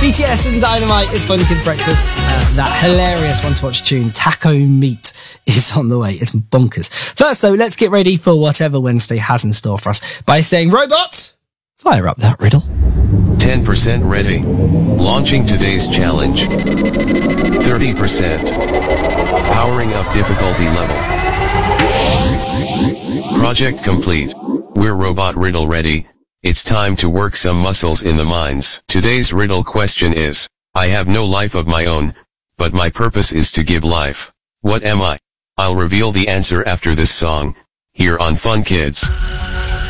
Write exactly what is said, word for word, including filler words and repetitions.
B T S and Dynamite, it's Funny Kids Breakfast. Uh, that hilarious one to watch tune, Taco Meat, is on the way. It's bonkers. First though, let's get ready for whatever Wednesday has in store for us by saying, robots, fire up that riddle. ten percent ready. Launching today's challenge. thirty percent. Powering up difficulty level. Project complete. We're robot riddle ready. It's time to work some muscles in the minds. Today's riddle question is, I have no life of my own, but my purpose is to give life. What am I? I'll reveal the answer after this song, here on Fun Kids.